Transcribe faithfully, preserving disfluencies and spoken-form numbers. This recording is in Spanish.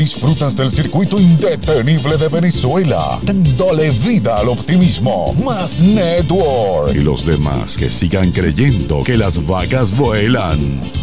disfrutas del circuito indetenible de Venezuela, dándole vida al optimismo. Más Network. Y los demás que sigan creyendo que las vacas vuelan.